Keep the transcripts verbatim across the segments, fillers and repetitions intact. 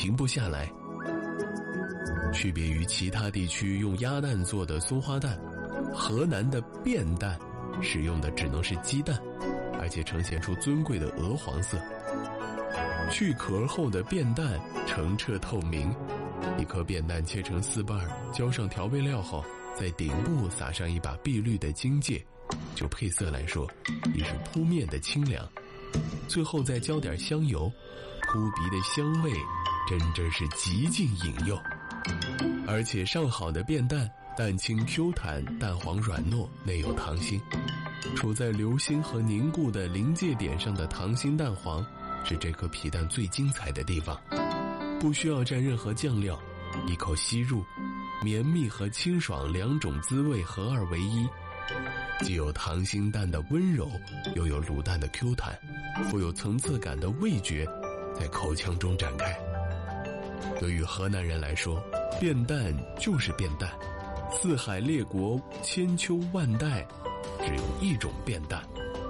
停不下来。区别于其他地区用鸭蛋做的松花蛋，河南的便蛋使用的只能是鸡蛋，而且呈现出尊贵的鹅黄色。去壳后的便蛋澄澈透明，一颗便蛋切成四瓣，浇上调味料后，在顶部撒上一把碧绿的荆芥，就配色来说也是扑面的清凉。最后再浇点香油，扑鼻的香味真真是极尽引诱。而且上好的便蛋，蛋清 Q 弹，蛋黄软糯，内有糖心。处在流心和凝固的临界点上的糖心蛋黄，是这颗皮蛋最精彩的地方。不需要蘸任何酱料，一口吸入，绵密和清爽两种滋味合二为一，既有糖心蛋的温柔，又有卤蛋的 Q 弹，富有层次感的味觉在口腔中展开。对于河南人来说，便蛋就是便蛋，四海列国千秋万代，只有一种便蛋。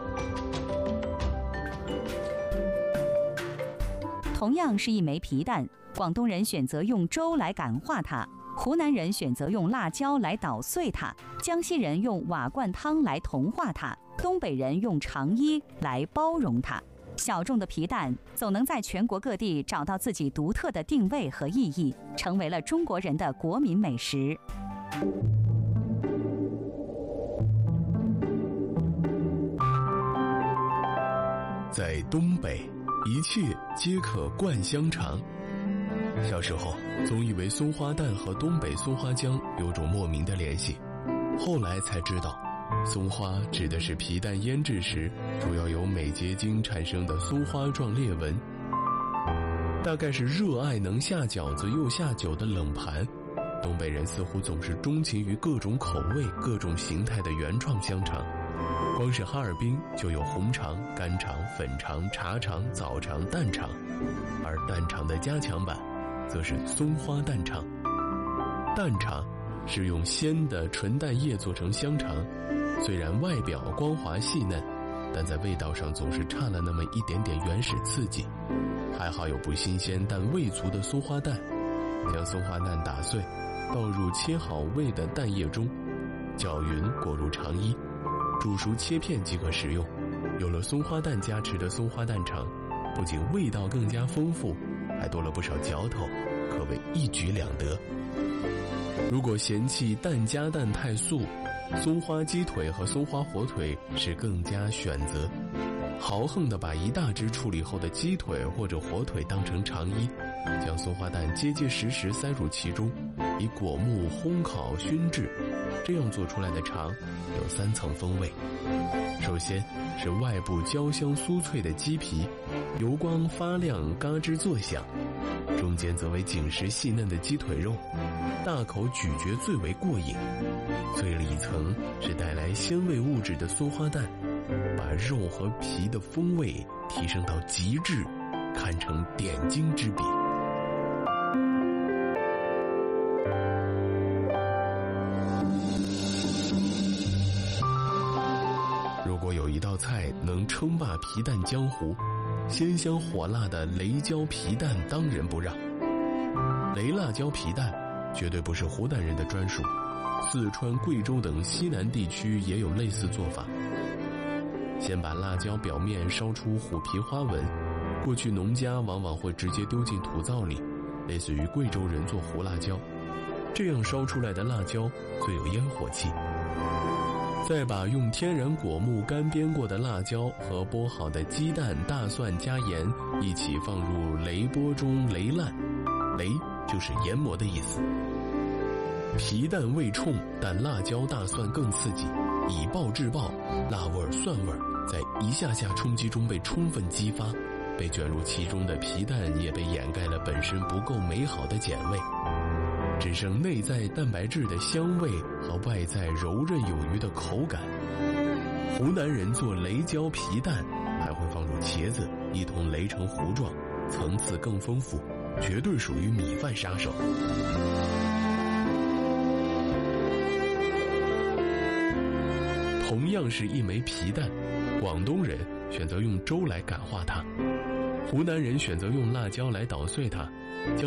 同样是一枚皮蛋，广东人选择用粥来感化它，湖南人选择用辣椒来捣碎它，江西人用瓦罐汤来同化它，东北人用肠衣来包容它。小众的皮蛋总能在全国各地找到自己独特的定位和意义，成为了中国人的国民美食。 在东北，一切皆可灌香肠。小时候总以为松花蛋和东北松花江有种莫名的联系，后来才知道，松花指的是皮蛋腌制时主要由镁结晶产生的松花状裂纹。大概是热爱能下饺子又下酒的冷盘，东北人似乎总是钟情于各种口味各种形态的原创香肠。光是哈尔滨就有红肠、干肠、粉肠、茶肠、枣肠、蛋肠，而蛋肠的加强版则是松花蛋肠。蛋肠是用鲜的纯蛋液做成香肠，虽然外表光滑细嫩，但在味道上总是差了那么一点点原始刺激。还好有不新鲜但味足的松花蛋，将松花蛋打碎，倒入切好味的蛋液中，搅匀裹入肠衣，煮熟切片即可食用。有了松花蛋加持的松花蛋肠，不仅味道更加丰富，还多了不少嚼头，可谓一举两得。如果嫌弃蛋加蛋太素，松花鸡腿和松花火腿是更佳选择。豪横地把一大只处理后的鸡腿或者火腿当成肠衣，将松花蛋结结实实塞入其中，以果木烘烤熏制，这样做出来的肠有三层风味。首先是外部焦香酥脆的鸡皮，油光发亮，嘎吱作响；中间则为紧实细嫩的鸡腿肉，大口咀嚼最为过瘾。最里层是带来鲜味物质的松花蛋，把肉和皮的风味提升到极致，堪称点睛之笔。如果有一道菜能称霸皮蛋江湖，鲜香火辣的雷椒皮蛋当仁不让。雷辣椒皮蛋绝对不是湖南人的专属，四川、贵州等西南地区也有类似做法。先把辣椒表面烧出虎皮花纹，过去农家往往会直接丢进土灶里，类似于贵州人做胡辣椒，这样烧出来的辣椒最有烟火气。再把用天然果木干煸过的辣椒和剥好的鸡蛋、大蒜加盐一起放入擂钵中擂烂，擂就是研磨的意思。皮蛋味冲，但辣椒大蒜更刺激，以爆制爆，辣味蒜味在一下下冲击中被充分激发，被卷入其中的皮蛋也被掩盖了本身不够美好的碱味，只剩内在蛋白质的香味和外在柔韧有余的口感。湖南人做雷椒皮蛋还会放入茄子一同擂成糊状，层次更丰富，绝对属于米饭杀手。同样是一枚皮蛋，广东人选择用粥来感化它，湖南人选择用辣椒来捣碎它，将